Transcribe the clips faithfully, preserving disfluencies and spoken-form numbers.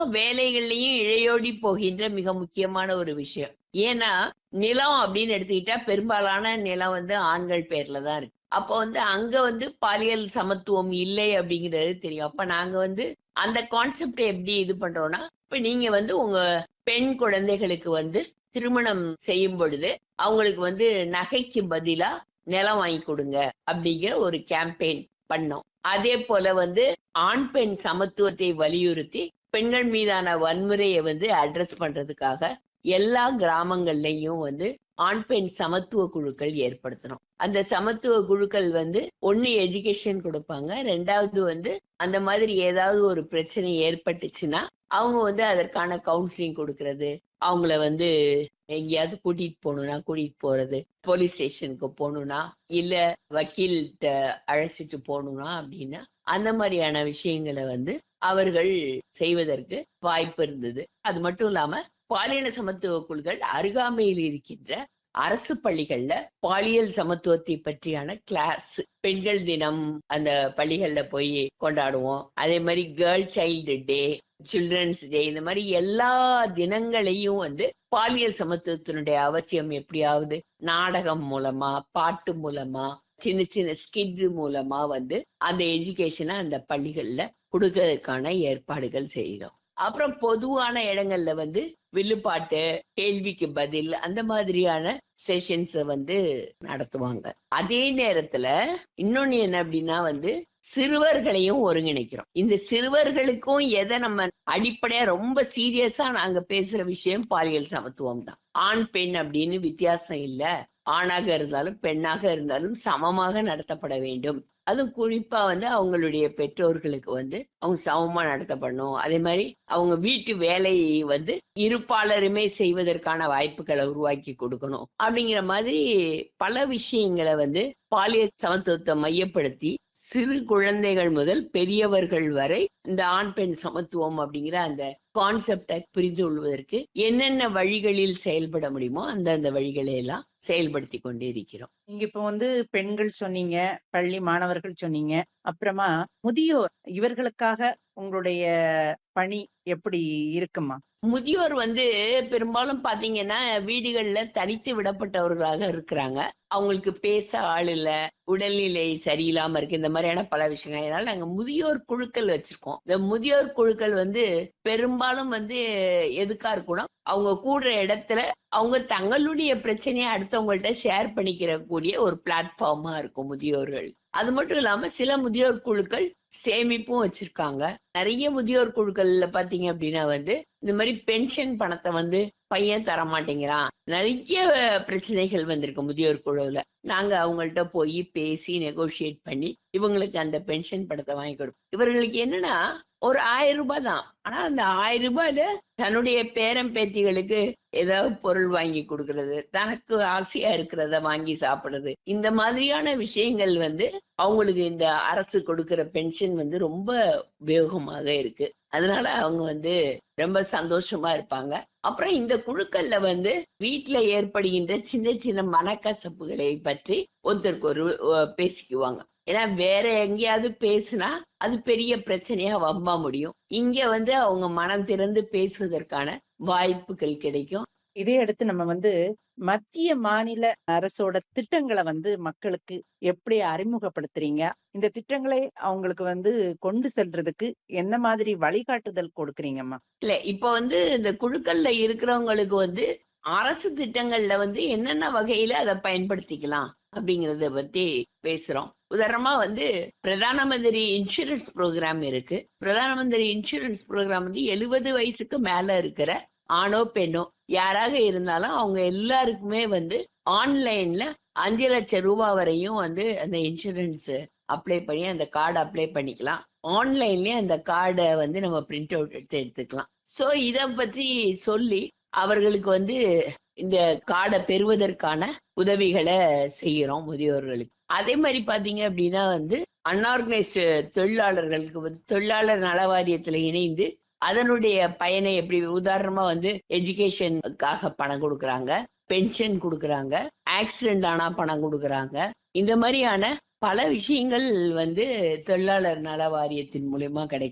வேலைகள்லயும் இழையோடி போகின்ற மிக முக்கியமான ஒரு விஷயம். ஏன்னா, நிலம் அப்படின்னு எடுத்துக்கிட்டா பெரும்பாலான நிலம் வந்து ஆண்கள் பேர்ல தான் இருக்கு. அப்போ வந்து அங்க வந்து பாலியல் சமத்துவம் இல்லை அப்படிங்கிறது தெரியும். அப்ப நாங்க வந்து அந்த கான்செப்ட் எப்படி இது பண்றோம்னா, இப்ப நீங்க வந்து உங்க பெண் குழந்தைகளுக்கு வந்து திருமணம் செய்யும் பொழுது, அவங்களுக்கு வந்து நகைக்கு பதிலா நிலம் வாங்கி கொடுங்க அப்படிங்கிற ஒரு கேம்பெயின் பண்ணோம். அதே போல வந்து ஆண் பெண் சமத்துவத்தை வலியுறுத்தி பெண்கள் மீதான வன்முறையை வந்து அட்ரஸ் பண்றதுக்காக எல்லா கிராமங்கள்லயும் வந்து ஆண் பெண் சமத்துவ குழுக்கள் ஏற்படுத்தணும். அந்த சமத்துவ குழுக்கள் வந்து ஒண்ணு எஜுகேஷன் கொடுப்பாங்க, ரெண்டாவது வந்து அந்த மாதிரி ஏதாவது ஒரு பிரச்சனை ஏற்பட்டுச்சுன்னா அவங்க வந்து அதற்கான கவுன்சிலிங் கொடுக்கறது, அவங்கள வந்து எங்கேயாவது கூட்டிட்டு போகணும்னா கூட்டிட்டு போறது, போலீஸ் ஸ்டேஷனுக்கு போகணும்னா இல்ல வக்கீல்கிட்ட அழைச்சிட்டு போகணும்னா அப்படின்னா அந்த மாதிரியான விஷயங்களை வந்து அவர்கள் செய்வதற்கு வாய்ப்பு இருந்தது. அது மட்டும் இல்லாம பாலின சமத்துவ குழுக்கள் அருகாமையில் இருக்கின்ற அரசு பள்ளிகள்ல பாலியல் சமத்துவத்தை பற்றியான கிளாஸ், பெண்கள் தினம் அந்த பள்ளிகள்ல போய் கொண்டாடுவோம். அதே மாதிரி கேர்ள் சைல்டு டே, சில்ட்ரன்ஸ் டே, இந்த மாதிரி எல்லா தினங்களையும் வந்து பாலியல் சமத்துவத்தினுடைய அவசியம் எப்படியாவது நாடகம் மூலமா, பாட்டு மூலமா, சின்ன சின்ன ஸ்கிட் மூலமா வந்து அந்த எஜுகேஷனை அந்த பள்ளிகள்ல கொடுக்கறதுக்கான ஏற்பாடுகள் செய்யறோம். அப்புறம் பொதுவான இடங்கள்ல வந்து வில்லுப்பாட்டு, கேள்விக்கு பதில், அந்த மாதிரியான செஷன்ஸ் வந்து நடத்துவாங்க. அதே நேரத்துல இன்னொன்னு என்ன அப்படின்னா வந்து சிறுவர்களையும் ஒருங்கிணைக்கிறோம். இந்த சிறுவர்களுக்கும் எதை நம்ம அடிப்படையா ரொம்ப சீரியஸா நாங்க பேசுற விஷயம் பாலியல் சமத்துவம் தான். ஆண் பெண் அப்படின்னு வித்தியாசம் இல்ல, ஆணாக இருந்தாலும் பெண்ணாக இருந்தாலும் சமமாக நடத்தப்பட வேண்டும். அதுவும் குறிப்பா வந்து அவங்களுடைய பெற்றோர்களுக்கு வந்து அவங்க சமமா நடத்தப்படணும். அதே மாதிரி அவங்க வீட்டு வேலையை வந்து இருப்பாளருமே செய்வதற்கான வாய்ப்புகளை உருவாக்கி கொடுக்கணும் அப்படிங்கிற மாதிரி பல விஷயங்களை வந்து பாலியல் சமத்துவத்தை மையப்படுத்தி சிறு குழந்தைகள் முதல் பெரியவர்கள் வரை இந்த ஆண் பெண் சமத்துவம் அப்படிங்கிற அந்த கான்செப்டை புரிந்து கொள்வதற்கு என்னென்ன வழிகளில் செயல்பட முடியுமோ அந்தந்த வழிகளை எல்லாம் செயல்படுத்தி கொண்டே இருக்கிறோம். நீங்க இப்ப வந்து பெண்கள் சொன்னீங்க, பள்ளி மாணவர்கள் சொன்னீங்க, அப்புறமா முதியோர், இவர்களுக்காக உங்களுடைய பணி எப்படி இருக்குமா? முதியோர் வந்து பெரும்பாலும் பாத்தீங்கன்னா வீடுகள்ல தனித்து விடப்பட்டவர்களாக இருக்கிறாங்க. அவங்களுக்கு பேச ஆள் இல்ல, உடல்நிலை சரியில்லாம இருக்கு, இந்த மாதிரியான பல விஷயங்கள். அதனால நாங்க முதியோர் குழுக்கள் வச்சிருக்கோம். இந்த முதியோர் குழுக்கள் வந்து பெரும்பாலும் வந்து எதுக்கா இருக்கும்னா அவங்க கூடுற இடத்துல அவங்க தங்களுடைய பிரச்சனையை அடுத்தவங்கள்ட்ட ஷேர் பண்ணிக்கிற கூடிய ஒரு பிளாட்ஃபார்மா இருக்கும் முதியோர்கள். அது மட்டும் இல்லாம சில முதியோர் குழுக்கள் சேமிப்பும் வச்சிருக்காங்க. நிறைய முதியோர் குழுக்கள்ல பாத்தீங்க அப்படின்னா வந்து இந்த மாதிரி பென்ஷன் பணத்தை வந்து பையன் தர மாட்டேங்கிறான், நிறைய பிரச்சனைகள் வந்திருக்கு முதியோர் குழுவுல. நாங்க அவங்கள்ட்ட போய் பேசி நெகோசியேட் பண்ணி இவங்களுக்கு அந்த பென்ஷன் பணத்தை வாங்கி கொடுப்போம். இவர்களுக்கு என்னன்னா ஒரு ஆயிரம் ரூபாய் தான், ஆனா அந்த ஆயிரம் ரூபாயில தன்னுடைய பேரன் பேத்திகளுக்கு ஏதாவது பொருள் வாங்கி கொடுக்கறது, தனக்கு ஆசையா இருக்கிறத வாங்கி சாப்பிடுறது, இந்த மாதிரியான விஷயங்கள் வந்து அவங்களுக்கு இந்த அரசு கொடுக்கிற பென்ஷன் வந்து ரொம்ப உபயோகமாக இருக்கு. அதனால அவங்க வந்து ரொம்ப சந்தோஷமா இருப்பாங்க. அப்புறம் இந்த குழுக்கள்ல வந்து வீட்டுல ஏற்படுகின்ற சின்ன சின்ன மனக்கசப்புகளை பற்றி ஒருத்தருக்கு ஒரு பேசிக்குவாங்க. ஏன்னா வேற எங்கேயாவது பேசுனா அது பெரிய பிரச்சனையா வம்பா முடியும். இங்க வந்து அவங்க மனம் திறந்து பேசுவதற்கான வாய்ப்புகள் கிடைக்கும். இதே அடுத்து நம்ம வந்து மத்திய மாநில அரசோட திட்டங்களை வந்து மக்களுக்கு எப்படி அறிமுகப்படுத்துறீங்க? இந்த திட்டங்களை அவங்களுக்கு வந்து கொண்டு செல்றதுக்கு என்ன மாதிரி வழிகாட்டுதல் கொடுக்குறீங்கம்மா? இல்ல இப்ப வந்து இந்த குழுக்கள்ல இருக்கிறவங்களுக்கு வந்து அரசு திட்டங்கள்ல வந்து என்னென்ன வகையில அதை பயன்படுத்திக்கலாம் அப்படிங்கறத பத்தி பேசுறோம். உதாரணமா வந்து பிரதான மந்திரி இன்சூரன்ஸ் ப்ரோக்ராம் இருக்கு. பிரதான மந்திரி இன்சூரன்ஸ் ப்ரோக்ராம் வந்து எழுபது வயசுக்கு மேல இருக்கிற ஆணோ பெண்ணோ யாராக இருந்தாலும் அவங்க எல்லாருக்குமே வந்து ஆன்லைன்ல அஞ்சு லட்சம் ரூபாய் வரையும் வந்து அந்த இன்சூரன்ஸ் அப்ளை பண்ணி அந்த கார்டு அப்ளை பண்ணிக்கலாம். ஆன்லைன்லயே அந்த கார்டை வந்து நம்ம பிரிண்ட் அவுட் எடுத்து எடுத்துக்கலாம். சோ இத பத்தி சொல்லி அவர்களுக்கு வந்து இந்த கார்டை பெறுவதற்கான உதவிகளை செய்யறோம் முதியோர்களுக்கு. அதே மாதிரி பாத்தீங்க அப்படின்னா வந்து அன்ஆர்கனைஸ்டு தொழிலாளர்களுக்கு வந்து தொழிலாளர் நல வாரியத்துல இணைந்து அதனுடைய பயனை எப்படி, உதாரணமா வந்து எஜுகேஷனுக்காக பணம் கொடுக்கறாங்க, பென்ஷன் கொடுக்கறாங்க, ஆக்சிடென்ட் ஆனா பணம் கொடுக்கறாங்க. இந்த மாதிரியான பல விஷயங்கள் வந்து தொழிலாளர் நல வாரியத்தின் மூலமா கிடைக்குது.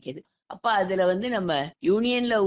அப்ப அதுல வந்து நம்ம யூனியன்ல